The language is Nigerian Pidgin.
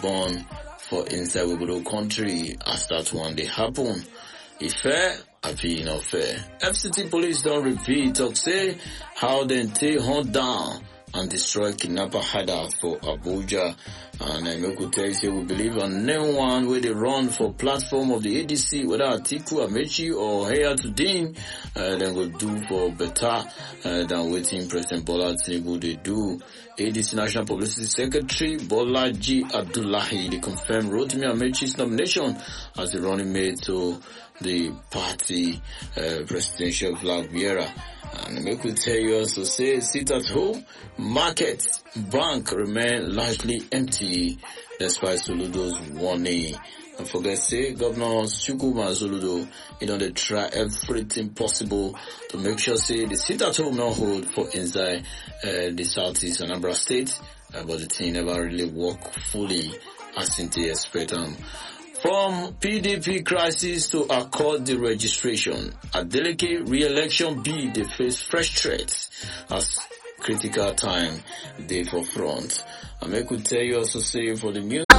born for inside the country as that one they happen. If fair, happy not fair. FCT police don't repeat talk say how they take hunt down and destroy kidnapper hideout for Abuja. And I could tell you we believe on no one where they run for platform of the ADC, whether Atiku, Amechi or Hayatuddin, then will do for better than waiting President Bola Tinubu they do. ADC National Publicity Secretary Bolaji Abdullahi they confirmed Rotimi Amechi's nomination as the running mate to the party presidential flag bearer. And I could tell you also say sit at home, market, bank remain largely empty despite Soludo's warning. And forget say Governor Chukwuma Soludo, they try everything possible to make sure say the sit at home now hold for inside the Southeast Anambra State, but the thing never really work fully as they expect. From PDP crisis to accord the registration, Adeleke re-election bid they face fresh threats as critical time they for front. I could tell you also say for the news.